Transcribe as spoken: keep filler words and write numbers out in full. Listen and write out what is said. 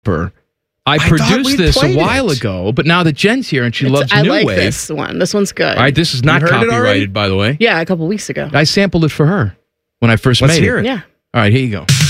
her. I, I produced this a while it. ago, but now that Jen's here and she It's, loves I New like Wave. this one. This one's good. All right, this is not You heard it already? copyrighted, by the way. Yeah, a couple weeks ago. I sampled it for her when I first Let's made hear it. it. Yeah. All right, here you go.